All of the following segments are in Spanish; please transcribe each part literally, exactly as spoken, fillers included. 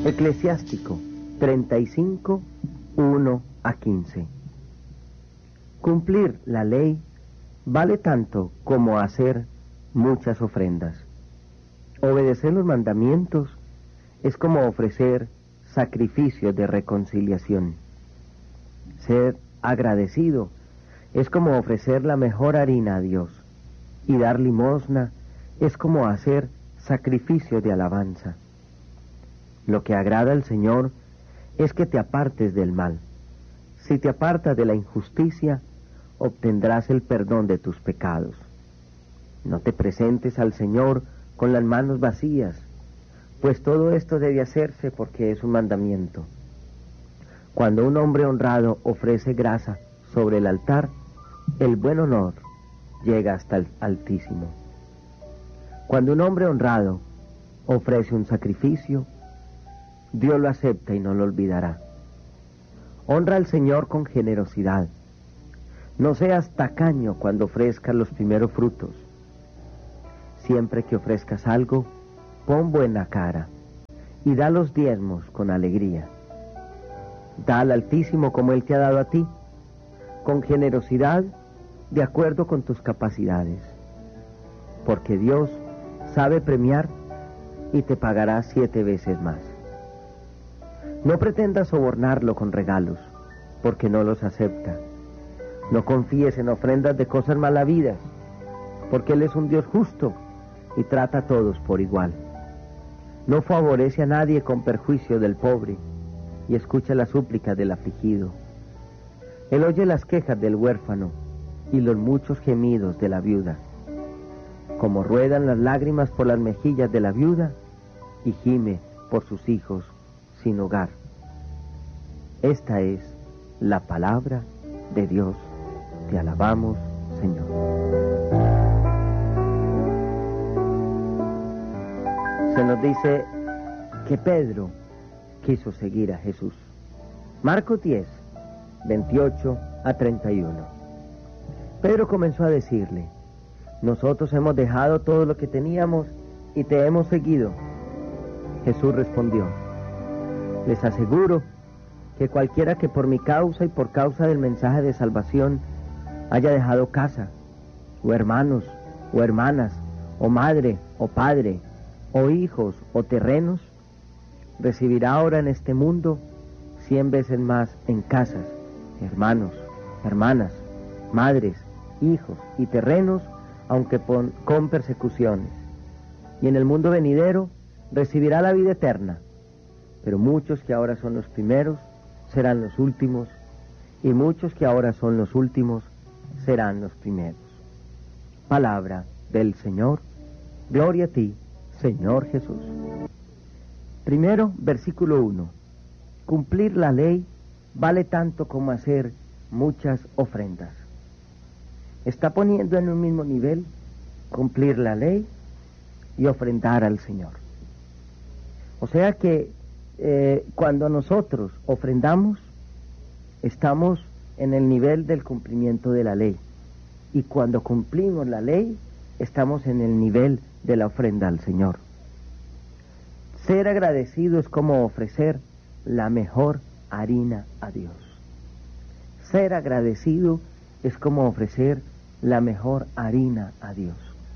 Eclesiástico treinta y cinco, uno a quince. Cumplir la ley vale tanto como hacer muchas ofrendas. Obedecer los mandamientos es como ofrecer sacrificios de reconciliación. Ser agradecido es como ofrecer la mejor harina a Dios, y dar limosna es como hacer sacrificio de alabanza. Lo que agrada al Señor es que te apartes del mal. Si te apartas de la injusticia, obtendrás el perdón de tus pecados. No te presentes al Señor con las manos vacías, pues todo esto debe hacerse porque es un mandamiento. Cuando un hombre honrado ofrece grasa sobre el altar, el buen honor llega hasta el Altísimo. Cuando un hombre honrado ofrece un sacrificio, Dios lo acepta y no lo olvidará. Honra al Señor con generosidad. No seas tacaño cuando ofrezcas los primeros frutos. Siempre que ofrezcas algo, pon buena cara y da los diezmos con alegría. Da al Altísimo como Él te ha dado a ti, con generosidad, de acuerdo con tus capacidades, porque Dios sabe premiar y te pagará siete veces más. No pretendas sobornarlo con regalos, porque no los acepta. No confíes en ofrendas de cosas malavidas, porque Él es un Dios justo y trata a todos por igual. No favorece a nadie con perjuicio del pobre, y escucha las súplicas del afligido. Él oye las quejas del huérfano y los muchos gemidos de la viuda. Como ruedan las lágrimas por las mejillas de la viuda, y gime por sus hijos sin hogar. Esta es la palabra de Dios. Te alabamos, Señor. Se nos dice que Pedro quiso seguir a Jesús. Marcos diez, veintiocho a treinta y uno. Pedro comenzó a decirle: nosotros hemos dejado todo lo que teníamos y te hemos seguido. Jesús respondió: les aseguro que cualquiera que por mi causa y por causa del mensaje de salvación haya dejado casa, o hermanos, o hermanas, o madre, o padre, o hijos, o terrenos, recibirá ahora en este mundo cien veces más en casas, hermanos, hermanas, madres, hijos y terrenos, aunque pon, con persecuciones. Y en el mundo venidero recibirá la vida eterna. Pero muchos que ahora son los primeros serán los últimos, y muchos que ahora son los últimos serán los primeros. Palabra del Señor. Gloria a ti, Señor Jesús. Primero, versículo uno. Cumplir la ley vale tanto como hacer muchas ofrendas. Está poniendo en un mismo nivel cumplir la ley y ofrendar al Señor. O sea que eh, cuando nosotros ofrendamos, estamos en el nivel del cumplimiento de la ley. Y cuando cumplimos la ley, estamos en el nivel de la ofrenda al Señor. Ser agradecido es como ofrecer la mejor harina a Dios. Ser agradecido es como ofrecer la mejor harina a Dios.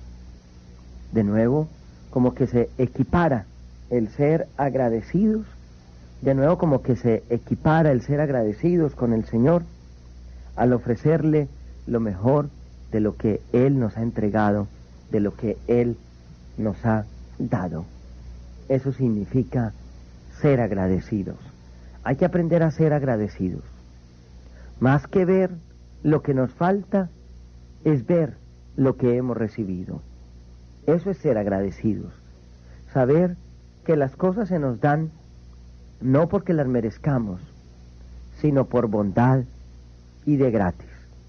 De nuevo, como que se equipara el ser agradecidos, de nuevo como que se equipara el ser agradecidos con el Señor al ofrecerle lo mejor de lo que Él nos ha entregado, de lo que Él nos ha dado. Eso significa ser agradecidos. Hay que aprender a ser agradecidos. Más que ver lo que nos falta, es ver lo que hemos recibido. Eso es ser agradecidos. Saber que las cosas se nos dan no porque las merezcamos, sino por bondad y de gratis.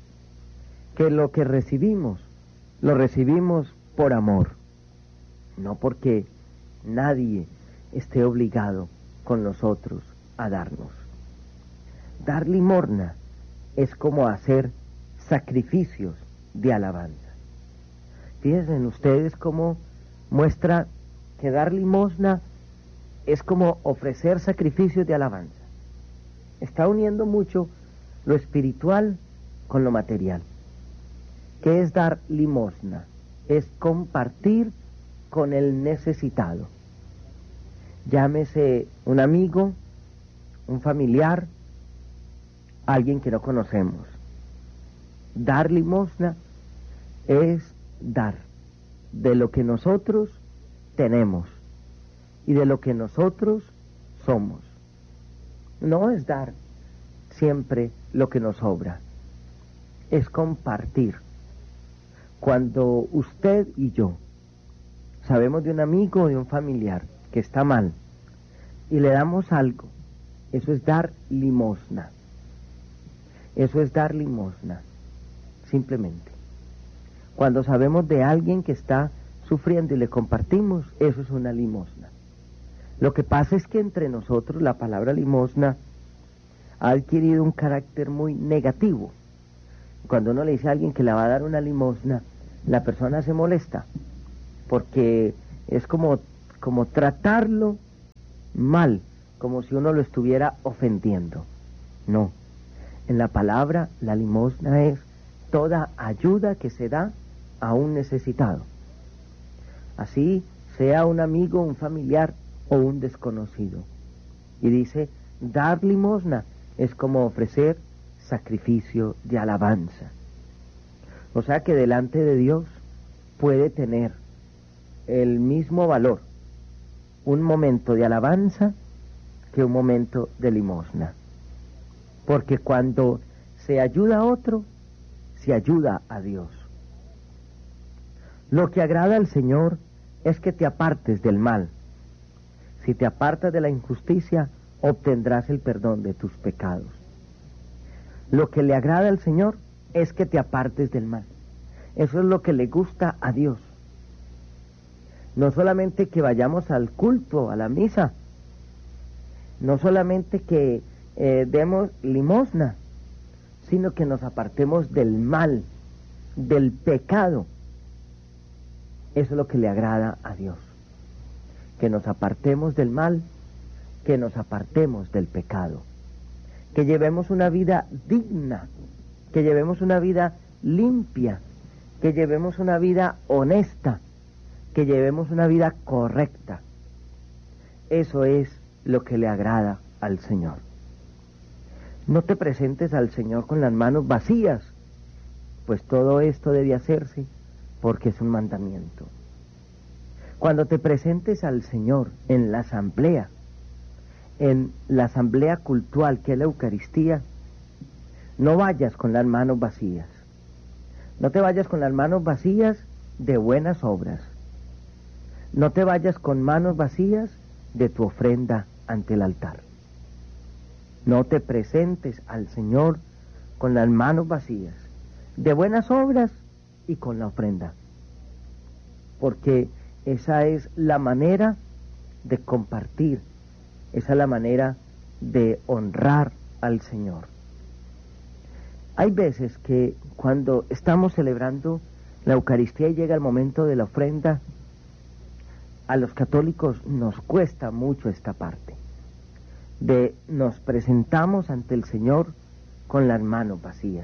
Que lo que recibimos, lo recibimos por amor, no porque nadie esté obligado con nosotros a darnos. Dar limosna es como hacer sacrificios de alabanza. Fíjense en ustedes cómo muestra que dar limosna es como ofrecer sacrificios de alabanza. Está uniendo mucho lo espiritual con lo material. ¿Qué es dar limosna? Es compartir con el necesitado. Llámese un amigo, un familiar, alguien que no conocemos. Dar limosna es dar de lo que nosotros tenemos y de lo que nosotros somos. No es dar siempre lo que nos sobra, es compartir. Cuando usted y yo sabemos de un amigo o de un familiar que está mal y le damos algo, eso es dar limosna. Eso es dar limosna, simplemente. Cuando sabemos de alguien que está sufriendo y le compartimos, eso es una limosna. Lo que pasa es que entre nosotros la palabra limosna ha adquirido un carácter muy negativo. Cuando uno le dice a alguien que le va a dar una limosna, la persona se molesta, porque es como, como tratarlo mal, como si uno lo estuviera ofendiendo. No, en la palabra la limosna es toda ayuda que se da a un necesitado. Así sea un amigo, un familiar o un desconocido. Y dice, dar limosna es como ofrecer sacrificio de alabanza. O sea que delante de Dios puede tener el mismo valor un momento de alabanza que un momento de limosna. Porque cuando se ayuda a otro, se ayuda a Dios. Lo que agrada al Señor es que te apartes del mal. Si te apartas de la injusticia, obtendrás el perdón de tus pecados. Lo que le agrada al Señor es que te apartes del mal. Eso es lo que le gusta a Dios. No solamente que vayamos al culto, a la misa, no solamente que eh, demos limosna, sino que nos apartemos del mal, del pecado. Eso es lo que le agrada a Dios. Que nos apartemos del mal, que nos apartemos del pecado. Que llevemos una vida digna, que llevemos una vida limpia, que llevemos una vida honesta, que llevemos una vida correcta. Eso es lo que le agrada al Señor. No te presentes al Señor con las manos vacías, pues todo esto debe hacerse porque es un mandamiento. Cuando te presentes al Señor en la asamblea, en la asamblea cultual que es la Eucaristía, no vayas con las manos vacías. No te vayas con las manos vacías de buenas obras. No te vayas con manos vacías de tu ofrenda ante el altar. No te presentes al Señor con las manos vacías de buenas obras y con la ofrenda. Porque esa es la manera de compartir, esa es la manera de honrar al Señor. Hay veces que cuando estamos celebrando la Eucaristía y llega el momento de la ofrenda, a los católicos nos cuesta mucho esta parte, de nos presentamos ante el Señor con las manos vacías.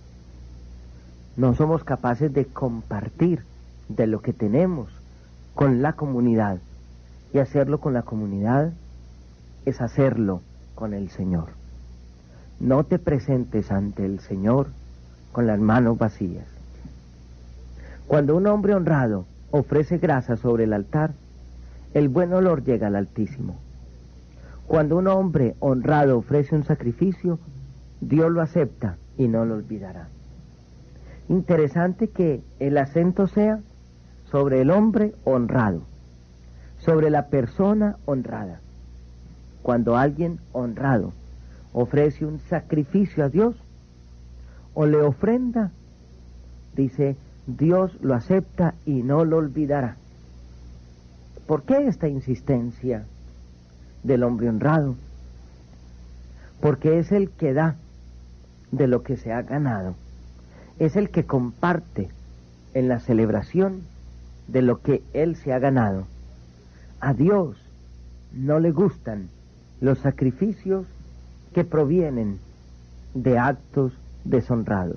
No somos capaces de compartir de lo que tenemos con la comunidad, y hacerlo con la comunidad es hacerlo con el Señor. No te presentes ante el Señor con las manos vacías. Cuando un hombre honrado ofrece grasa sobre el altar, el buen olor llega al Altísimo. Cuando un hombre honrado ofrece un sacrificio, Dios lo acepta y no lo olvidará. Interesante que el acento sea sobre el hombre honrado, sobre la persona honrada. Cuando alguien honrado ofrece un sacrificio a Dios o le ofrenda, dice, Dios lo acepta y no lo olvidará. ¿Por qué esta insistencia del hombre honrado? Porque es el que da de lo que se ha ganado, es el que comparte en la celebración de lo que él se ha ganado. A Dios no le gustan los sacrificios que provienen de actos deshonrados.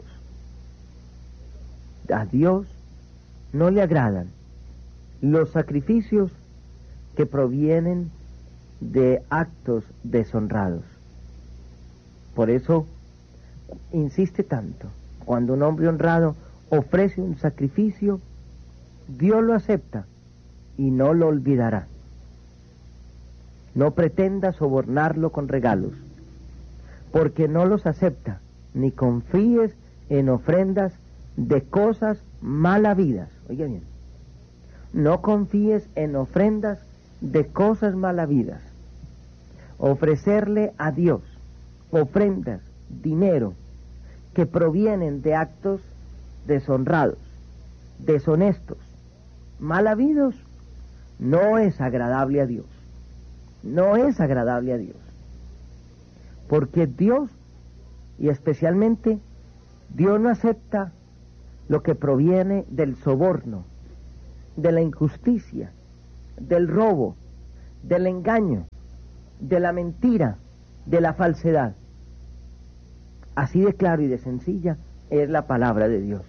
A Dios no le agradan los sacrificios que provienen de actos deshonrados. Por eso insiste tanto. Cuando un hombre honrado ofrece un sacrificio, Dios lo acepta y no lo olvidará. No pretenda sobornarlo con regalos, porque no los acepta, ni confíes en ofrendas de cosas mal habidas. Oiga bien, no confíes en ofrendas de cosas mal habidas. Ofrecerle a Dios ofrendas, dinero, que provienen de actos deshonrados, deshonestos, mal habidos, no es agradable a Dios. No es agradable a Dios. Porque Dios, y especialmente, Dios no acepta lo que proviene del soborno, de la injusticia, del robo, del engaño, de la mentira, de la falsedad. Así de claro y de sencilla es la palabra de Dios.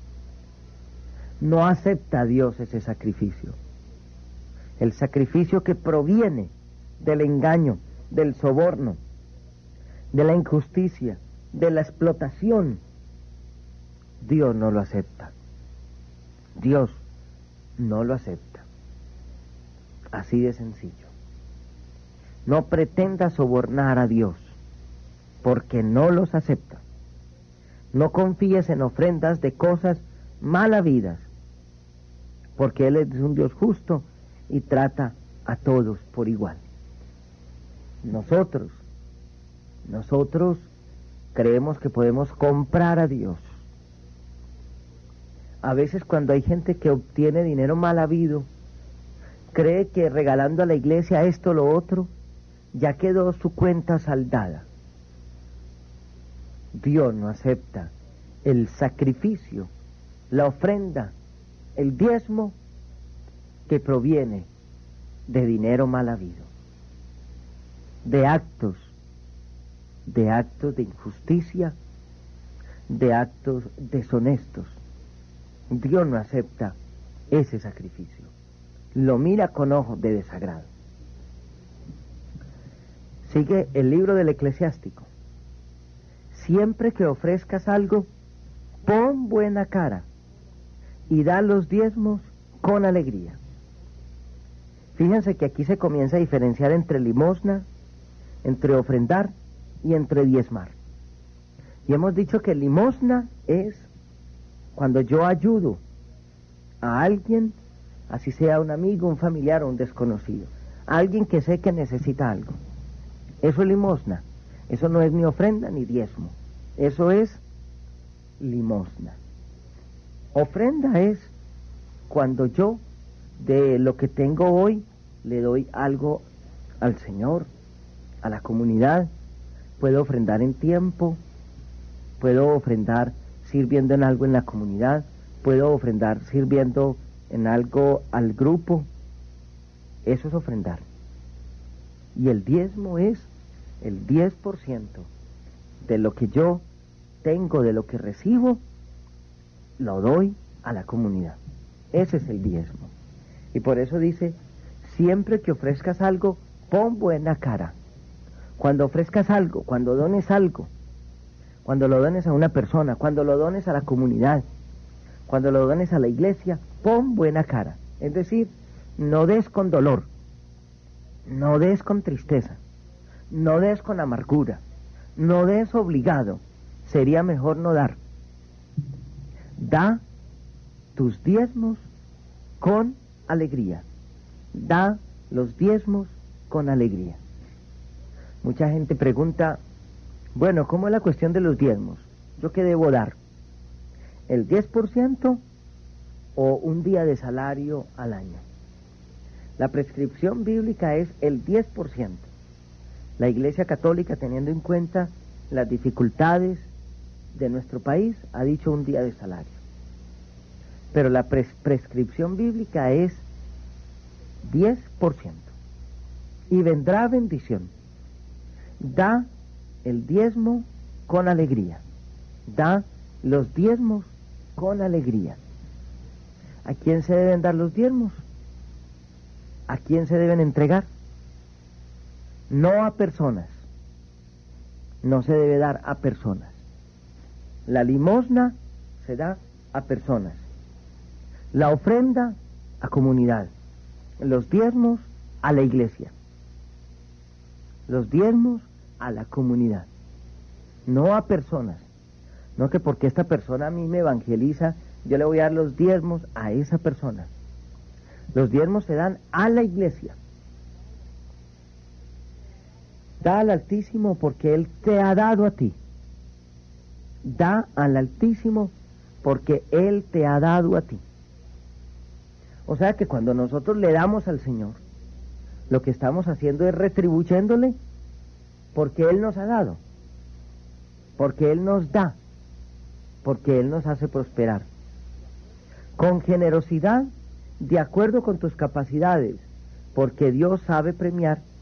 No acepta a Dios ese sacrificio. El sacrificio que proviene del engaño, del soborno, de la injusticia, de la explotación, Dios no lo acepta. Dios no lo acepta. Así de sencillo. No pretenda sobornar a Dios, porque no los acepta. No confíes en ofrendas de cosas mal habidas, porque Él es un Dios justo y trata a todos por igual. Nosotros, nosotros creemos que podemos comprar a Dios. A veces cuando hay gente que obtiene dinero mal habido, cree que regalando a la iglesia esto o lo otro, ya quedó su cuenta saldada. Dios no acepta el sacrificio, la ofrenda, el diezmo que proviene de dinero mal habido, de actos, de actos de injusticia, de actos deshonestos. Dios no acepta ese sacrificio. Lo mira con ojos de desagrado. Sigue el libro del Eclesiástico. Siempre que ofrezcas algo, pon buena cara y da los diezmos con alegría. Fíjense que aquí se comienza a diferenciar entre limosna, entre ofrendar y entre diezmar. Y hemos dicho que limosna es cuando yo ayudo a alguien, así sea un amigo, un familiar o un desconocido, a alguien que sé que necesita algo. Eso es limosna. Eso no es ni ofrenda ni diezmo. Eso es limosna. Ofrenda es cuando yo de lo que tengo hoy le doy algo al Señor, a la comunidad. Puedo ofrendar en tiempo, puedo ofrendar sirviendo en algo en la comunidad, puedo ofrendar sirviendo en algo al grupo. Eso es ofrendar. Y el diezmo es el diez por ciento de lo que yo tengo, de lo que recibo, lo doy a la comunidad. Ese es el diezmo. Y por eso dice, siempre que ofrezcas algo, pon buena cara. Cuando ofrezcas algo, cuando dones algo, cuando lo dones a una persona, cuando lo dones a la comunidad, cuando lo dones a la iglesia, pon buena cara. Es decir, no des con dolor, no des con tristeza, no des con amargura, no des obligado. Sería mejor no dar. Da tus diezmos con alegría. Da los diezmos con alegría. Mucha gente pregunta, bueno, ¿cómo es la cuestión de los diezmos? ¿Yo qué debo dar? ¿El diez por ciento o un día de salario al año? La prescripción bíblica es el diez por ciento. La Iglesia Católica, teniendo en cuenta las dificultades de nuestro país, ha dicho un día de salario. Pero la pres- prescripción bíblica es diez por ciento. y vendrá bendición. Da el diezmo con alegría. Da los diezmos con alegría. ¿A quién se deben dar los diezmos? ¿A quién se deben entregar? No a personas. No se debe dar a personas. La limosna se da a personas. La ofrenda a comunidad. Los diezmos a la iglesia. Los diezmos a la comunidad. No a personas. No que porque esta persona a mí me evangeliza, yo le voy a dar los diezmos a esa persona. Los diezmos se dan a la iglesia. Da al Altísimo porque Él te ha dado a ti. Da al Altísimo porque Él te ha dado a ti. O sea que cuando nosotros le damos al Señor, lo que estamos haciendo es retribuyéndole porque Él nos ha dado, porque Él nos da, porque Él nos hace prosperar. Con generosidad, de acuerdo con tus capacidades, porque Dios sabe premiar